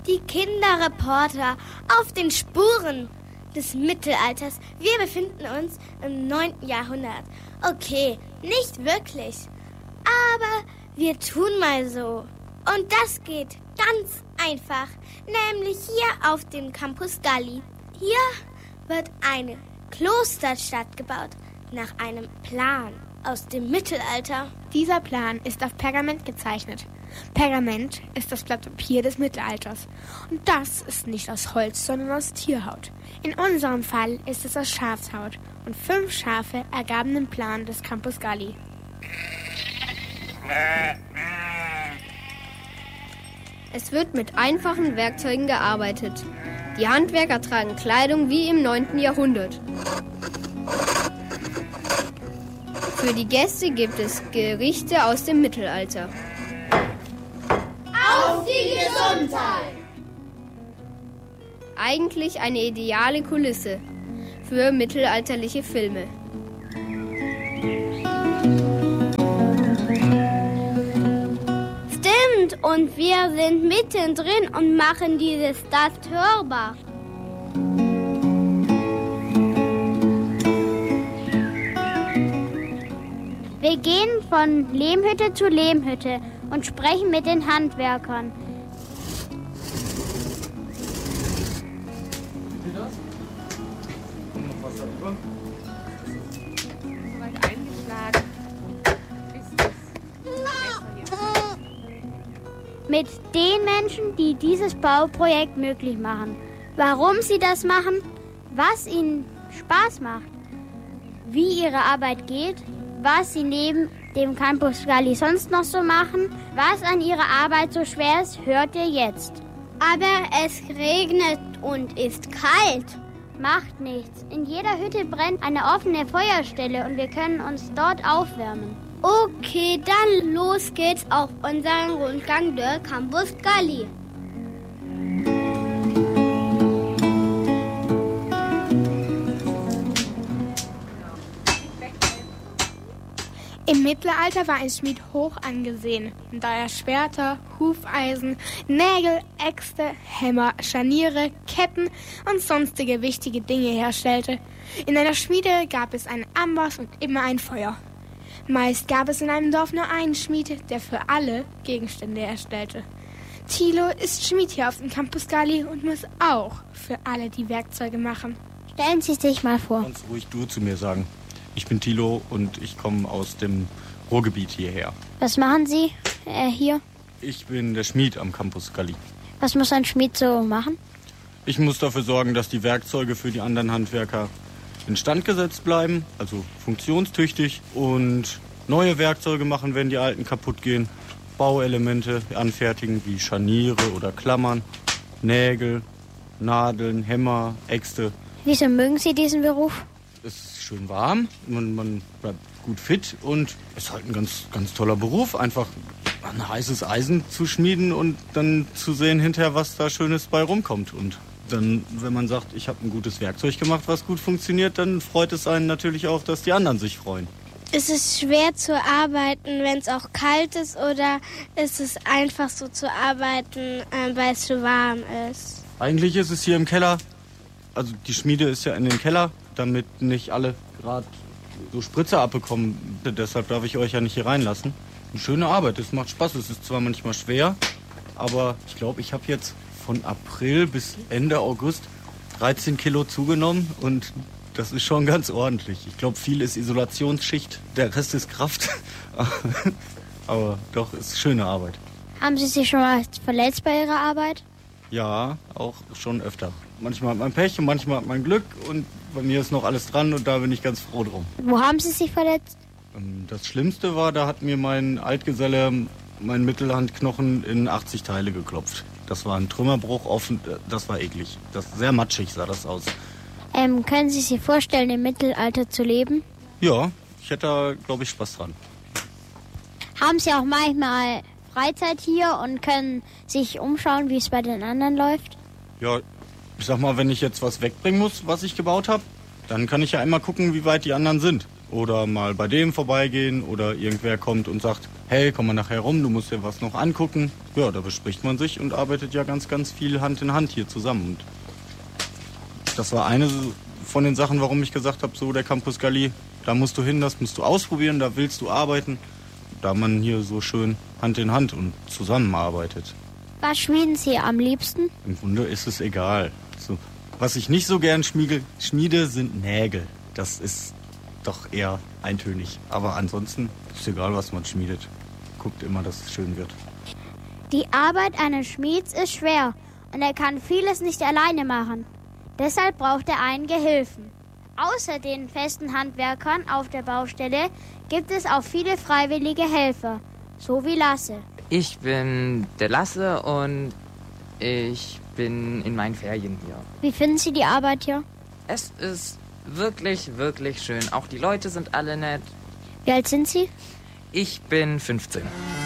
Die Kinderreporter auf den Spuren des Mittelalters. Wir befinden uns im 9. Jahrhundert. Okay, nicht wirklich. Aber wir tun mal so. Und das geht ganz einfach. Nämlich hier auf dem Campus Galli. Hier wird eine Klosterstadt gebaut. Nach einem Plan aus dem Mittelalter. Dieser Plan ist auf Pergament gezeichnet. Pergament ist das Blatt Papier des Mittelalters. Und das ist nicht aus Holz, sondern aus Tierhaut. In unserem Fall ist es aus Schafshaut. Und 5 Schafe ergaben den Plan des Campus Galli. Es wird mit einfachen Werkzeugen gearbeitet. Die Handwerker tragen Kleidung wie im 9. Jahrhundert. Für die Gäste gibt es Gerichte aus dem Mittelalter. Auf die Gesundheit! Eigentlich eine ideale Kulisse für mittelalterliche Filme. Stimmt, und wir sind mittendrin und machen dieses Stuff hörbar. Wir gehen von Lehmhütte zu Lehmhütte und sprechen mit den Handwerkern. Mit den Menschen, die dieses Bauprojekt möglich machen. Warum sie das machen, was ihnen Spaß macht, wie ihre Arbeit geht, was sie neben dem Campus Galli sonst noch so machen, was an ihrer Arbeit so schwer ist, hört ihr jetzt. Aber es regnet und ist kalt. Macht nichts. In jeder Hütte brennt eine offene Feuerstelle und wir können uns dort aufwärmen. Okay, dann los geht's auf unseren Rundgang der Campus Galli. Im Mittelalter war ein Schmied hoch angesehen, da er Schwerter, Hufeisen, Nägel, Äxte, Hämmer, Scharniere, Ketten und sonstige wichtige Dinge herstellte. In einer Schmiede gab es einen Amboss und immer ein Feuer. Meist gab es in einem Dorf nur einen Schmied, der für alle Gegenstände herstellte. Thilo ist Schmied hier auf dem Campus Galli und muss auch für alle die Werkzeuge machen. Stellen Sie sich mal vor. Ganz ruhig du zu mir sagen. Ich bin Thilo und ich komme aus dem Ruhrgebiet hierher. Was machen Sie hier? Ich bin der Schmied am Campus Galli. Was muss ein Schmied so machen? Ich muss dafür sorgen, dass die Werkzeuge für die anderen Handwerker instand gesetzt bleiben, also funktionstüchtig, und neue Werkzeuge machen, wenn die alten kaputt gehen. Bauelemente anfertigen wie Scharniere oder Klammern, Nägel, Nadeln, Hämmer, Äxte. Wieso mögen Sie diesen Beruf? Es ist schön warm, man bleibt gut fit und es ist halt ein ganz toller Beruf, einfach ein heißes Eisen zu schmieden und dann zu sehen hinterher, was da Schönes bei rumkommt. Und dann, wenn man sagt, ich habe ein gutes Werkzeug gemacht, was gut funktioniert, dann freut es einen natürlich auch, dass die anderen sich freuen. Ist es schwer zu arbeiten, wenn es auch kalt ist, oder ist es einfach so zu arbeiten, weil es so warm ist? Eigentlich ist es hier im Keller, also die Schmiede ist ja in dem Keller, damit nicht alle gerade so Spritzer abbekommen. Deshalb darf ich euch ja nicht hier reinlassen. Eine schöne Arbeit, es macht Spaß, es ist zwar manchmal schwer, aber ich glaube, ich habe jetzt von April bis Ende August 13 Kilo zugenommen und das ist schon ganz ordentlich. Ich glaube, viel ist Isolationsschicht, der Rest ist Kraft. Aber doch, es ist schöne Arbeit. Haben Sie sich schon mal verletzt bei Ihrer Arbeit? Ja, auch schon öfter. Manchmal hat man Pech und manchmal hat man Glück und bei mir ist noch alles dran und da bin ich ganz froh drum. Wo haben Sie sich verletzt? Das Schlimmste war, da hat mir mein Altgeselle meinen Mittelhandknochen in 80 Teile geklopft. Das war ein Trümmerbruch, offen, das war eklig. Sehr matschig sah das aus. Können Sie sich vorstellen, im Mittelalter zu leben? Ja, ich hätte da, glaube ich, Spaß dran. Haben Sie auch manchmal Freizeit hier und können sich umschauen, wie es bei den anderen läuft? Ja, ich sag mal, wenn ich jetzt was wegbringen muss, was ich gebaut habe, dann kann ich ja einmal gucken, wie weit die anderen sind. oder mal bei dem vorbeigehen oder irgendwer kommt und sagt, hey, komm mal nachher rum, du musst dir was noch angucken. Ja, da bespricht man sich und arbeitet ja ganz, ganz viel Hand in Hand hier zusammen. Und das war eine von den Sachen, warum ich gesagt habe, so der Campus Galli, da musst du hin, das musst du ausprobieren, da willst du arbeiten. Da man hier so schön Hand in Hand und zusammenarbeitet. Was schmieden Sie am liebsten? Im Grunde ist es egal. So, was ich nicht so gern schmiede, sind Nägel. Das ist doch eher eintönig. Aber ansonsten ist egal, was man schmiedet. Guckt immer, dass es schön wird. Die Arbeit eines Schmieds ist schwer und er kann vieles nicht alleine machen. Deshalb braucht er einen Gehilfen. Außer den festen Handwerkern auf der Baustelle gibt es auch viele freiwillige Helfer, so wie Lasse. Ich bin der Lasse und ich bin in meinen Ferien hier. Wie finden Sie die Arbeit hier? Es ist wirklich, wirklich schön. Auch die Leute sind alle nett. Wie alt sind Sie? Ich bin 15.